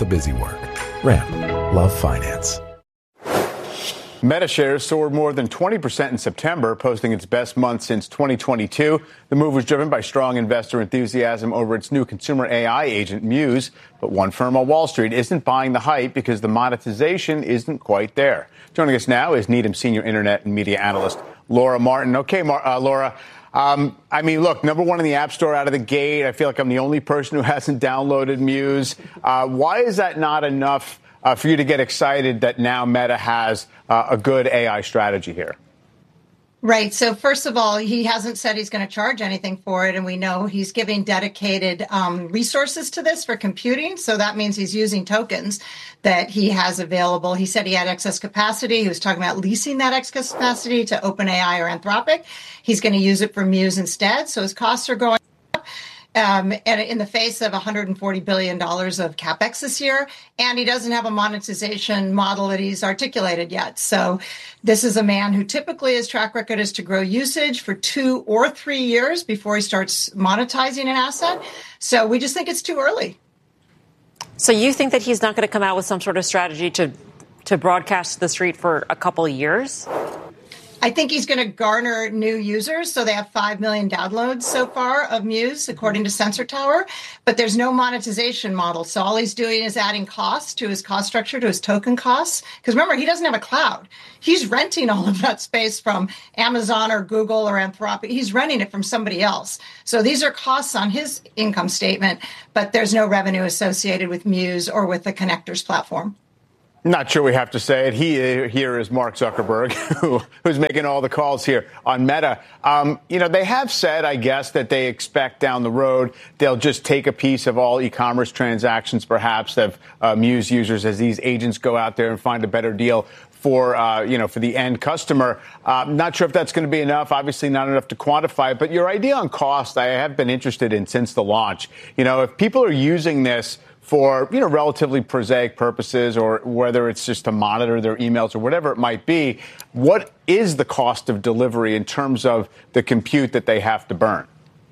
the busy work. Ramp. Love finance. Meta shares soared more than 20% in September, posting its best month since 2022. The move was driven by strong investor enthusiasm over its new consumer AI agent, Muse. But one firm on Wall Street isn't buying the hype because the monetization isn't quite there. Joining us now is Needham senior internet and media analyst Laura Martin. Okay, Laura. Look, number one in the App Store out of the gate. I feel like I'm the only person who hasn't downloaded Muse. Why is that not enough for you to get excited that now Meta has a good AI strategy here? Right. So first of all, he hasn't said he's going to charge anything for it. And we know he's giving dedicated resources to this for computing. So that means he's using tokens that he has available. He said he had excess capacity. He was talking about leasing that excess capacity to OpenAI or Anthropic. He's going to use it for Muse instead. So his costs are going up. And in the face of $140 billion of capex this year, and he doesn't have a monetization model that he's articulated yet. So this is a man who typically his track record is to grow usage for 2 or 3 years before he starts monetizing an asset. So we just think it's too early. So you think that he's not going to come out with some sort of strategy to broadcast to the street for a couple of years? I think he's going to garner new users. So they have 5 million downloads so far of Muse, according to Sensor Tower. But there's no monetization model. So all he's doing is adding costs to his cost structure, to his token costs. Because remember, he doesn't have a cloud. He's renting all of that space from Amazon or Google or Anthropic. He's renting it from somebody else. So these are costs on his income statement, but there's no revenue associated with Muse or with the Connectors platform. Not sure we have to say it. He here is Mark Zuckerberg, who's making all the calls here on Meta. They have said, I guess, that they expect down the road they'll just take a piece of all e-commerce transactions, perhaps, of Muse users as these agents go out there and find a better deal for the end customer. Not sure if that's going to be enough. Obviously not enough to quantify it. But your idea on cost, I have been interested in since the launch. If people are using this for, relatively prosaic purposes, or whether it's just to monitor their emails or whatever it might be, what is the cost of delivery in terms of the compute that they have to burn?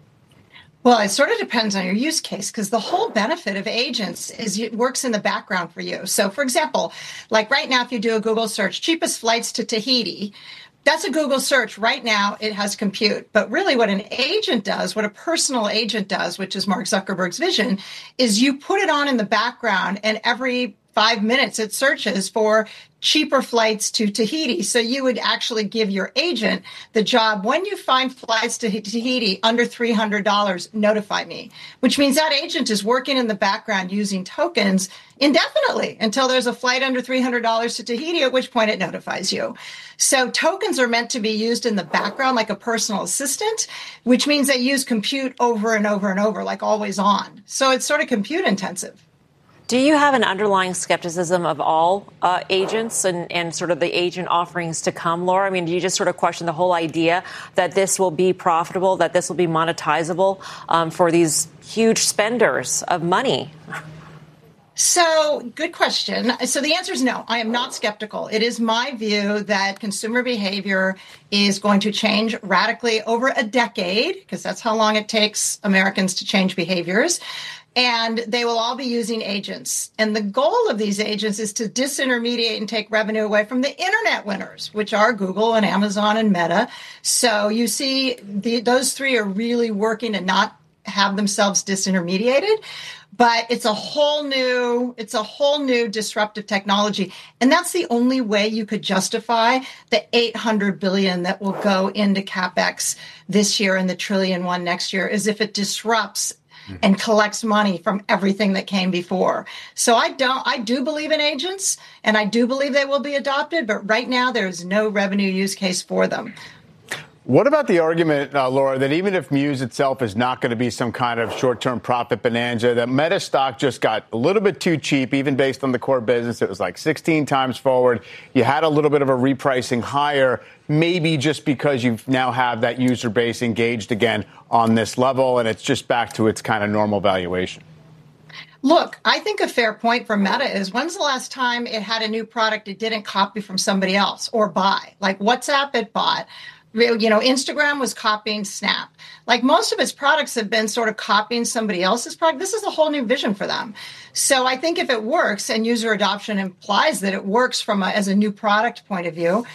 Well, it sort of depends on your use case, because the whole benefit of agents is it works in the background for you. So, for example, like right now, if you do a Google search, cheapest flights to Tahiti, that's a Google search. Right now, it has compute. But really what an agent does, what a personal agent does, which is Mark Zuckerberg's vision, is you put it on in the background, and every 5 minutes it searches for cheaper flights to Tahiti. So you would actually give your agent the job, when you find flights to Tahiti under $300, notify me, which means that agent is working in the background using tokens indefinitely until there's a flight under $300 to Tahiti, at which point it notifies you. So tokens are meant to be used in the background like a personal assistant, which means they use compute over and over and over, like always on. So it's sort of compute intensive. Do you have an underlying skepticism of all agents and sort of the agent offerings to come, Laura? I mean, do you just sort of question the whole idea that this will be profitable, that this will be monetizable for these huge spenders of money? So, good question. So the answer is no. I am not skeptical. It is my view that consumer behavior is going to change radically over a decade, because that's how long it takes Americans to change behaviors. And they will all be using agents. And the goal of these agents is to disintermediate and take revenue away from the internet winners, which are Google and Amazon and Meta. So you see those three are really working to not have themselves disintermediated. But it's a whole new disruptive technology. And that's the only way you could justify the $800 billion that will go into CapEx this year and the $1 trillion next year, is if it disrupts and collects money from everything that came before. So I do believe in agents, and I do believe they will be adopted, but right now there is no revenue use case for them. What about the argument, Laura, that even if Muse itself is not going to be some kind of short-term profit bonanza, that Meta stock just got a little bit too cheap, even based on the core business? It was like 16 times forward. You had a little bit of a repricing higher, maybe just because you now have that user base engaged again on this level, and it's just back to its kind of normal valuation. Look, I think a fair point for Meta is, when's the last time it had a new product it didn't copy from somebody else or buy? Like WhatsApp, it bought. Instagram was copying Snap. Like most of its products have been sort of copying somebody else's product. This is a whole new vision for them. So I think if it works, and user adoption implies that it works as a new product point of view,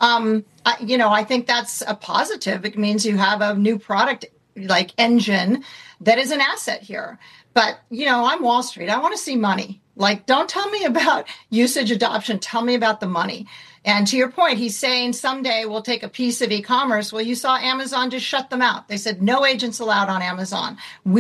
I think that's a positive. It means you have a new product like engine that is an asset here. But, I'm Wall Street. I want to see money. Like, don't tell me about usage adoption. Tell me about the money. And to your point, he's saying someday we'll take a piece of e-commerce. Well, you saw Amazon just shut them out. They said no agents allowed on Amazon.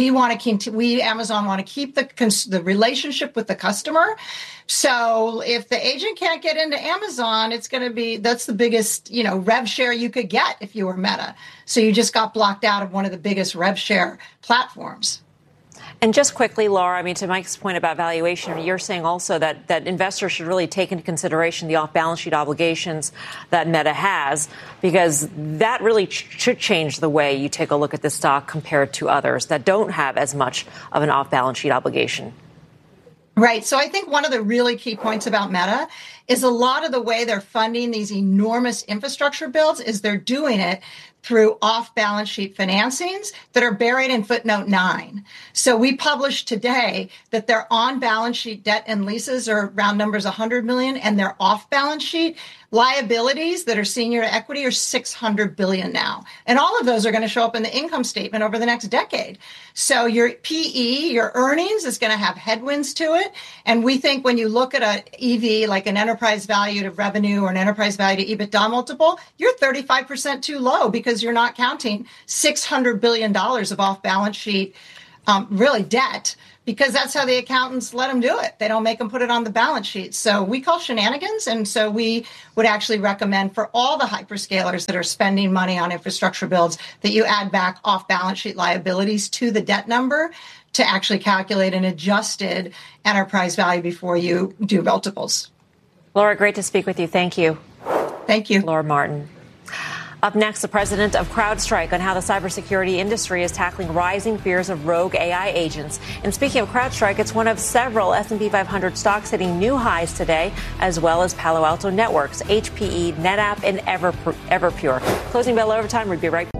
Amazon want to keep the relationship with the customer. So if the agent can't get into Amazon, that's the biggest, rev share you could get if you were Meta. So you just got blocked out of one of the biggest rev share platforms. And just quickly, Laura, to Mike's point about valuation, you're saying also that investors should really take into consideration the off-balance sheet obligations that Meta has, because that really should change the way you take a look at the stock compared to others that don't have as much of an off-balance sheet obligation. Right. So I think one of the really key points about Meta is a lot of the way they're funding these enormous infrastructure builds is they're doing it through off-balance sheet financings that are buried in footnote 9. So we published today that their on-balance sheet debt and leases are round numbers 100 million, and their off-balance sheet liabilities that are senior to equity are 600 billion now. And all of those are going to show up in the income statement over the next decade. So your PE, your earnings, is going to have headwinds to it. And we think when you look at a EV, like an enterprise value to revenue or an enterprise value to EBITDA multiple, you're 35% too low because you're not counting $600 billion of off-balance sheet, really debt, because that's how the accountants let them do it. They don't make them put it on the balance sheet. So we call shenanigans. And so we would actually recommend for all the hyperscalers that are spending money on infrastructure builds that you add back off-balance sheet liabilities to the debt number to actually calculate an adjusted enterprise value before you do multiples. Laura, great to speak with you. Thank you. Thank you. Laura Martin. Up next, the president of CrowdStrike on how the cybersecurity industry is tackling rising fears of rogue AI agents. And speaking of CrowdStrike, it's one of several S&P 500 stocks hitting new highs today, as well as Palo Alto Networks, HPE, NetApp, and Everpure. Closing bell overtime. We'll be right back.